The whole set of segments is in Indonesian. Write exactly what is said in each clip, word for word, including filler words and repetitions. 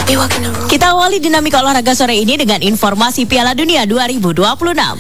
Kita awali dinamika olahraga sore ini dengan informasi Piala Dunia dua ribu dua puluh enam.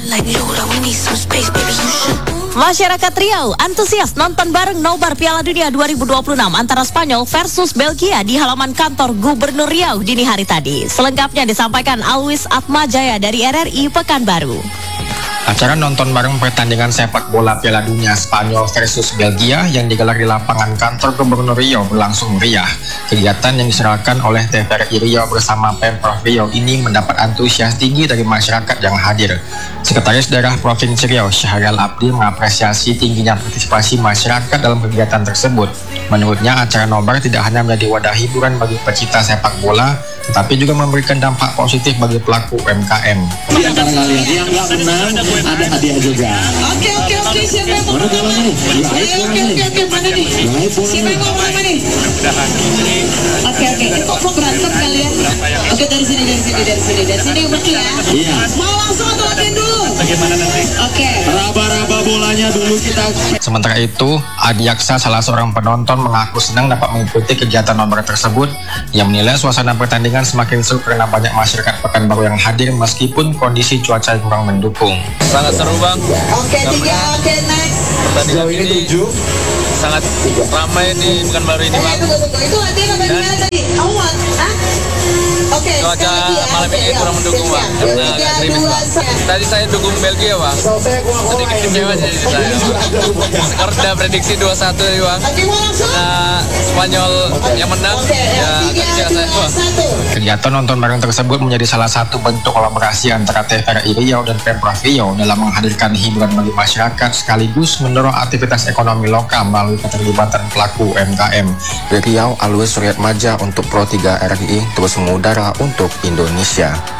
Masyarakat Riau antusias nonton bareng nobar Piala Dunia dua ribu dua puluh enam antara Spanyol versus Belgia di halaman kantor Gubernur Riau dini hari tadi. Selengkapnya disampaikan Alwis Atmajaya dari R R I Pekanbaru. Acara nonton bareng pertandingan sepak bola Piala Dunia Spanyol versus Belgia yang digelar di lapangan kantor Gubernur Riau berlangsung meriah. Kegiatan yang diserahkan oleh T V R I Riau bersama Pemprov Riau ini mendapat antusias tinggi dari masyarakat yang hadir. Sekretaris Daerah Provinsi Riau, Syahril Abdi, mengapresiasi tingginya partisipasi masyarakat dalam kegiatan tersebut. Menurutnya, acara nobar tidak hanya menjadi wadah hiburan bagi pecinta sepak bola, tetapi juga memberikan dampak positif bagi pelaku U M K M. Di antara kalian yang nggak menang ada hadiah juga. Oke oke oke siapa yang mau mana bolanya nih? Oke oke oke oke mana nih? Siapa yang mau mana nih? Oke oke kok kok berantem kalian? Oke dari sini dari sini dari sini dari sini betul ya? Iya. Mau langsung atau latihan dulu? Bagaimana nanti? Oke. Raba-raba bolanya dulu kita. Sementara itu, Adiaksa, salah seorang penonton, mengaku senang dapat mengikuti kegiatan nobar tersebut. Ia menilai suasana pertandingan semakin seru karena banyak masyarakat Pekanbaru yang hadir meskipun kondisi cuaca yang kurang mendukung. Sangat seru bang. Oke tiga oke next. Pertandingan ini sangat ramai di Pekanbaru ini bang. Tunggu tunggu itu latihan apa gimana tadi? Kamu mau? Hah? Oke. Cuaca malam ini kurang mendukung bang, karena agak gerimis bang. Tadi saya dukung Belgia bang, sedikit kecewa jadi saya bang. Skor sudah prediksi dua satu ya bang, karena Spanyol yang menang ya agak kecewa saya bang. Kegiatan nonton bareng tersebut menjadi salah satu bentuk kolaborasi antara T V R I Riau dan Pemprov Riau dalam menghadirkan hiburan bagi masyarakat sekaligus mendorong aktivitas ekonomi lokal melalui keterlibatan pelaku U M K M. Dari Riau, Alwis Atmajaya untuk Pro tiga R R I terus mengudara untuk Indonesia.